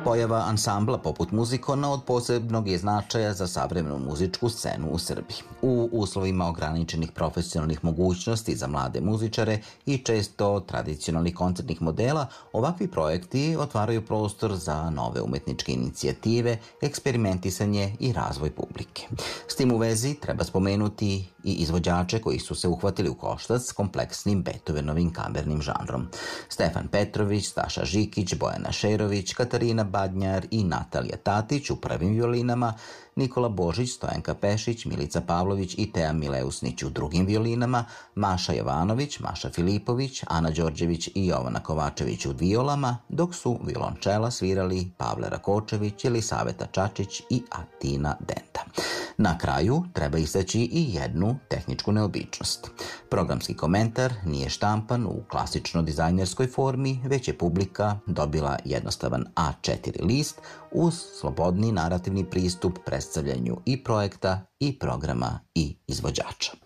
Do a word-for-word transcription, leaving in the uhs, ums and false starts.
Pojava ansambla poput Muzikona od posebnog je značaja za savremenu muzičku scenu u Srbiji. U uslovima ograničenih profesionalnih mogućnosti za mlade muzičare i često tradicionalnih koncertnih modela, ovakvi projekti otvaraju prostor za nove umetničke inicijative, eksperimentisanje i razvoj publike. S tim u vezi treba spomenuti i izvođače koji su se uhvatili u koštac s kompleksnim Beethovenovim kamernim žanrom. Stefan Petrović, Staša Žikić, Bojana Šerović, Katarina Badnjar i Natalija Tatić u prvim violinama, Nikola Božić, Stojanka Pešić, Milica Pavlović i Teja Mileusnić u drugim violinama, Maša Jovanović, Maša Filipović, Ana Đorđević i Jovana Kovačević u violama, dok su violončela svirali Pavle Rakočević, Jelisaveta Čačić i Atina Denda. Na kraju treba istaći i jednu tehničku neobičnost. Programski komentar nije štampan u klasično dizajnerskoj formi, već je publika dobila jednostavan A četiri list uz slobodni narativni pristup predstavljanju i projekta, i programa, i izvođača.